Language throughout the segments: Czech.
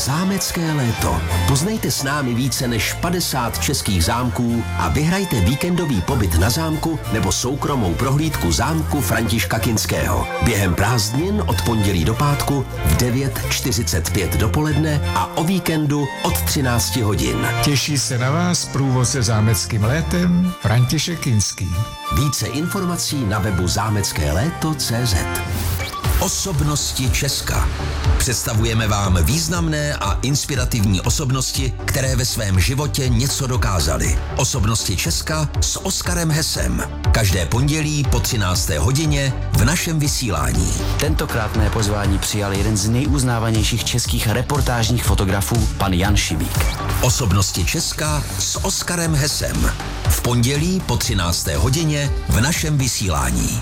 Zámecké léto. Poznejte s námi více než 50 českých zámků a vyhrajte víkendový pobyt na zámku nebo soukromou prohlídku zámku Františka Kinského. Během prázdnin od pondělí do pátku v 9:45 dopoledne a o víkendu od 13 hodin. Těší se na vás průvodce zámeckým létem František Kinský. Více informací na webu zámeckéléto.cz. Osobnosti Česka. Představujeme vám významné a inspirativní osobnosti, které ve svém životě něco dokázaly. Osobnosti Česka s Oskarem Hesem. Každé pondělí po 13. hodině v našem vysílání. Tentokrát mé pozvání přijal jeden z nejuznávanějších českých reportážních fotografů, pan Jan Šibík. Osobnosti Česka s Oskarem Hesem. V pondělí po 13. hodině v našem vysílání.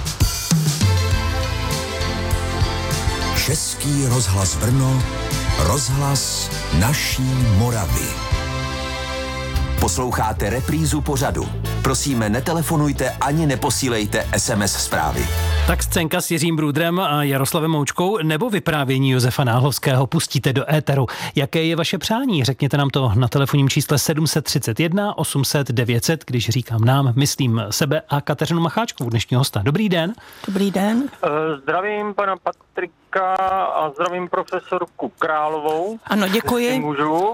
Český rozhlas Brno, rozhlas naší Moravy. Posloucháte reprízu pořadu. Prosíme, netelefonujte ani neposílejte SMS zprávy. Tak scénka s Jiřím Brůdrem a Jaroslavem Moučkou nebo vyprávění Josefa Náhlovského pustíte do éteru. Jaké je vaše přání? Řekněte nám to na telefonním čísle 731 800 900, když říkám nám, myslím sebe a Kateřinu Macháčkovou, dnešního hosta. Dobrý den. Dobrý den. Zdravím pana Patrika a zdravím profesorku Královou. Ano, děkuji. Můžu.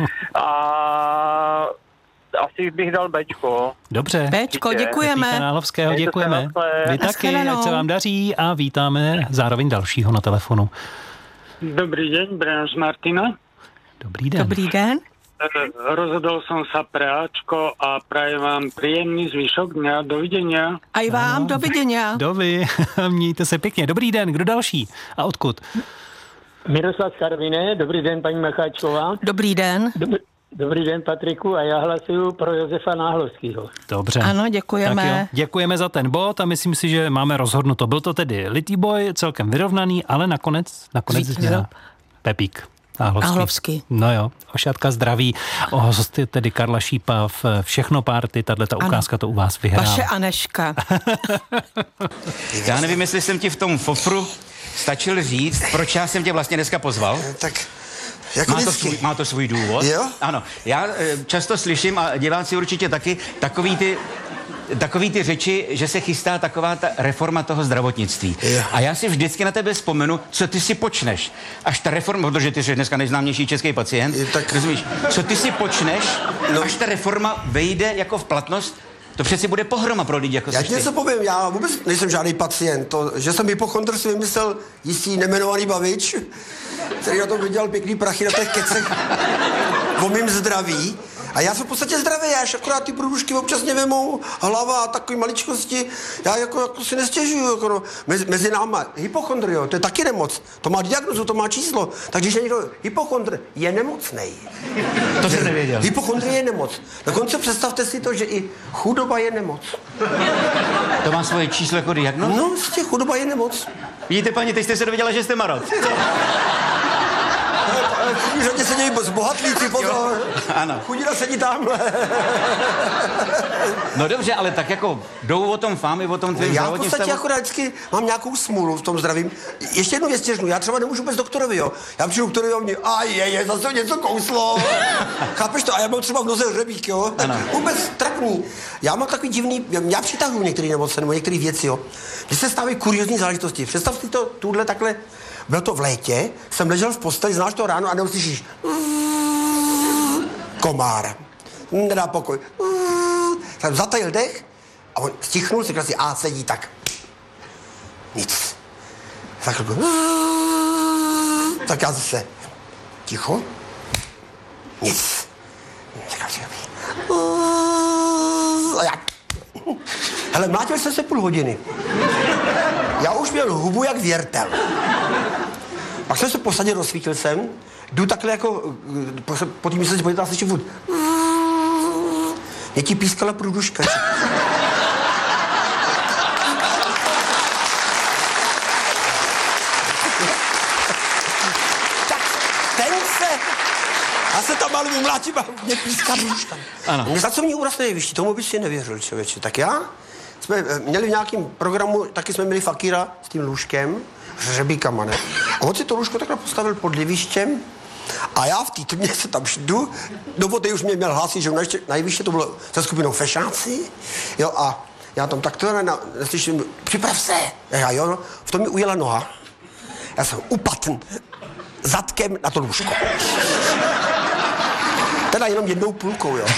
A asi bych dal Bčko. Dobře. Bčko, děkujeme. Píka Náhlovského, děkujeme. Vy taky, ať se vám daří a vítáme zároveň dalšího na telefonu. Dobrý deň, Braňoš Martina. Dobrý den. Dobrý den. Rozhodol som sa pre Ačko a prajem vám príjemný zvyšok dňa. Dovidenia. A i vám, dovidenia. Dovi, mějte se pěkně. Dobrý den, kdo další a odkud? Miroslav Karviné, dobrý den, paní Macháčková. Dobrý den. Dobrý den, Patriku, a já hlasuju pro Josefa Náhlovského. Dobře. Ano, děkujeme. Tak jo, děkujeme za ten bod a myslím si, že máme rozhodnuto. Byl to tedy litý boj, celkem vyrovnaný, ale nakonec změna Pepík. Náhlovský. No jo, ošátka zdraví, hosty tedy Karla Šípa v Všechno party, tato ukázka to u vás vyhrála. Vaše Aneška. Já nevím, jestli jsem ti v tom fofru stačil říct, proč já jsem tě vlastně dneska pozval. Tak jako má to svůj důvod. Jo? Ano, já často slyším a diváci určitě taky takový ty řeči, že se chystá taková ta reforma toho zdravotnictví. Jo. A já si vždycky na tebe vzpomenu, co ty si počneš. Až ta reforma, protože ty jsi dneska nejznámější český pacient, tak rozumíš, co ty si počneš, až ta reforma vejde jako v platnost. To přeci bude pohroma pro lidi jako já ti něco povím, já vůbec nejsem žádný pacient. To, že jsem hypochondr, si vymyslel jistý nejmenovaný Bavič, který na tom vydělal pěkný prachy na těch kecech o mým zdraví. A já jsem v podstatě zdravý, já až akorát ty průdušky občas mě vemou, hlava a takový maličkosti. Já jako si nestěžuju, jako no, mezi náma. Hypochondrio, to je taky nemoc. To má diagnozu, to má číslo. Takže když je někdo hypochondr, je nemocnej. To jsem nevěděl. Hypochondrie je nemoc. Dokonce představte si to, že i chudoba je nemoc. To má svoje číslo jako diagnozu? No, prostě chudoba je nemoc. Vidíte, paní, teď jste se dověděla, že jste marot. V řadě sedí zbohatlíci, pozor. Ano. Chudina sedí tamhle. No dobře, ale tak jako jdou o tom fámy, o tom tvým já v zdravotním podstatě stavu? akorát vždycky mám nějakou smůlu v tom zdravím. Ještě jednu věc těžnu, já třeba nemůžu bez doktorovi, jo. Já přijdu doktorovi a mě, zase něco kouslo. Chápeš to? A já mám třeba v noze hřebík, jo. Vůbec trapný. Já mám takový divný, já přitahuju některé nemoce nebo některé věci, jo. Když se stávají kuriózní záležitosti. Představ si to tuhle takhle. Bylo to v létě, jsem ležel v posteli, znáš to ráno a neuslyšíš komár. Nedá pokoj. Jsem zatajil dech a on stichnul, řekl si, sedí tak. Nic. Tak chvilku. Tak já zase. Ticho. Nic. Říkal si, a já. Hele, mlátil jsem se půl hodiny. Já už měl hubu jak věrtel. Pak jsem se posadil, rozsvítil jsem, jdu takhle jako, po té místě si podíval, slyším furt. Mě ti pískala průduška. Tak ten se, já se tam malou umlátím a mě píská průduška. Ano. Mě za co mě úraz nejvyšší, tomu bys si nevěřil, člověče. Tak já jsme měli v nějakém programu, taky jsme měli fakíra s tím lůžkem, s hřebíkama, ne? A on si to lůžko takhle postavil pod livištěm A já v té tmě se tam jdu, do vody už mě měl hlásit, že nejvyšší to bylo se skupinou Fešáci, jo, a já tam tak to slyším, připrav se. Já jo, no, v tom mi ujela noha. Já jsem upadl zadkem na to lůžko. Teda jenom jednou půlkou, jo.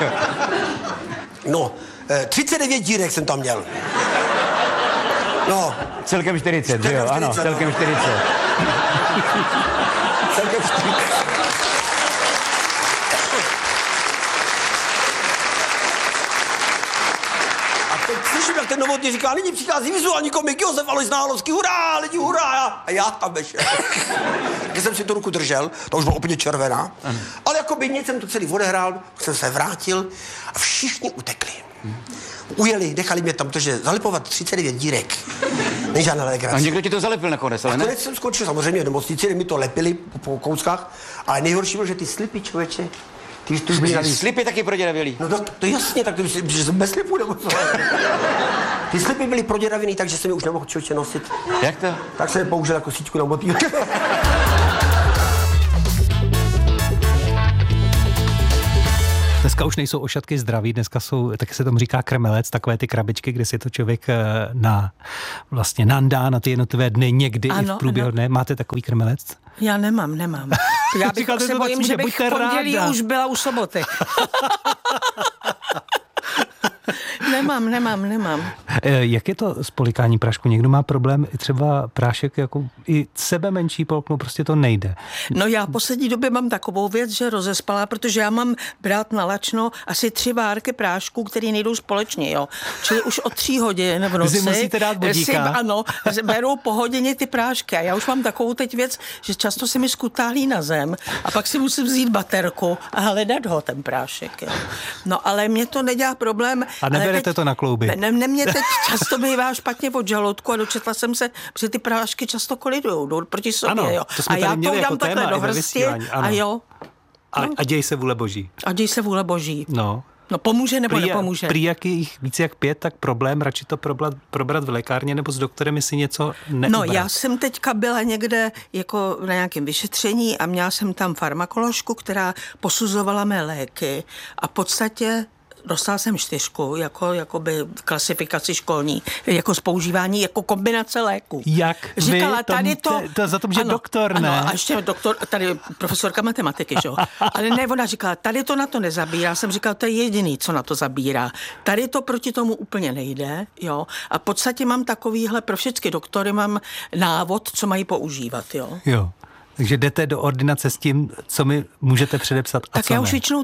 No, 39 dírek jsem tam měl. No. Celkem 40, že jo? Ano, celkem 40. Celkem 40. A teď slyším, jak ten Novotný říká, nyní přichází vizuální komik Josef Alois Nálovský, hurá, lidi, hurá, a já tam vešel. Když jsem si tu ruku držel, to už bylo úplně červená, ale jako by nic jsem to celý odehrál, jsem se vrátil a všichni utekli. Ujeli, nechali mě tam, protože zalepovat 39 dírek není žádná legrace. A někdo ti to zalepil nakonec, ale ne? Nakonec jsem skončil samozřejmě v nemocnici, mi to lepili po kouskách, ale nejhorší bylo, že ty slipy, člověče, ty už byly navíc. Slipy taky proděravělý. No to jasně, tak že jsem bez slipů nebo co. Ty slipy byly proděravěný, takže jsem je už nemohl člověče nosit. Jak to? Tak jsem je použil jako síťku na motýl. Dneska už nejsou ošatky zdraví, dneska jsou, taky se tomu říká krmelec, takové ty krabičky, kde si to člověk vlastně nandá na ty jednotlivé dny, někdy ano, i v průběhu dne. Máte takový krmelec? Já nemám. Já bych se bojím, že bych v pondělí už byla u soboty. Nemám. Jak je to s polikání prášku? Někdo má problém, i třeba prášek, jako i sebe menší polknou, prostě to nejde. No já v poslední době mám takovou věc, že rozespala, protože já mám brát na lačno asi 3 várky prášku, které nejdou společně, jo. Čili už od 3 hodin v noci. Vy musíte dát bodíka. Ano, berou po hodině ty prášky. A já už mám takovou teď věc, že často se mi skutálí na zem a pak si musím vzít baterku a hledat ho, ten prášek, jo. No ale mě to nedělá problém. A neberete to na klouby? Mě teď často bývá špatně od žaludku a dočetla jsem se, že ty prášky často kolidujou, jdou proti sobě, ano, jo. To jsme a já to jako dám takhle do hrsti a jo. A děj se vůle boží. A děj se vůle boží. No. No pomůže nebo nepomůže? Prý jak je jich víc jak 5, tak problém, radši to probrat v lékárně nebo s doktorem, jestli něco neubrat. No já jsem teďka byla někde jako na nějakém vyšetření a měla jsem tam farmakoložku, která posuzovala mé léky a v podstatě dostala jsem 4, jakoby klasifikaci školní, jako z používání, jako kombinace léků. Jak říkala, vy tady to za tom, že ano, doktor, ne? Ano, a ještě doktor, tady profesorka matematiky, že jo. Ale ne, ona říkala, tady to na to nezabírá. Jsem říkala, to je jediný, co na to zabírá. Tady to proti tomu úplně nejde, jo. A v podstatě mám takovýhle, pro všechny doktory mám návod, co mají používat, jo. Jo. Takže jdete do ordinace s tím, co mi můžete předepsat a tak co já ne. už většinou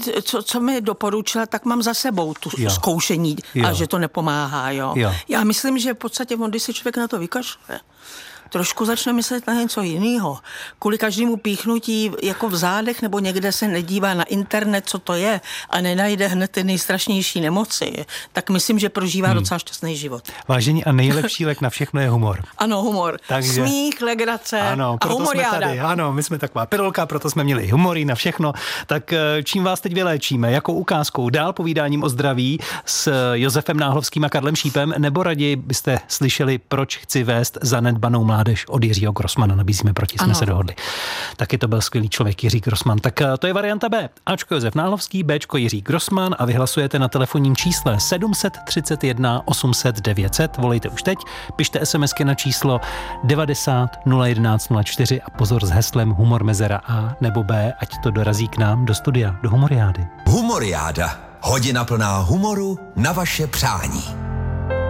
co mi doporučila, tak mám za sebou tu zkoušení a že to nepomáhá, jo. Já myslím, že v podstatě, když se člověk na to vykašle, trošku začne myslet na něco jiného. Kvůli každému píchnutí jako v zádech nebo někde se nedívá na internet, co to je a nenajde hned ty nejstrašnější nemoci, tak myslím, že prožívá docela šťastný život. Vážení, a nejlepší lék na všechno je humor. Ano, humor. Takže, smích, legrace ano, a humoriáda. Ano, my jsme taková pirolka, proto jsme měli humory na všechno. Tak čím vás teď vyléčíme? Jakou ukázkou? Dál povídáním o zdraví s Josefem Náhlovským a Karlem Šípem, nebo raději byste slyšeli, proč chci vést zanedbanou mládež od Jiřího Grossmana, nabízíme proti, jsme se dohodli. Taky to byl skvělý člověk Jiří Grossman. Tak to je varianta B. Ačko Josef Náhlovský, Bčko Jiří Grossman a vyhlasujete na telefonním čísle 731 800 900. Volejte už teď, pište SMSky na číslo 90 011 04 a pozor s heslem Humor mezera A nebo B, ať to dorazí k nám do studia, do Humoriády. Humoriáda. Hodina plná humoru na vaše přání.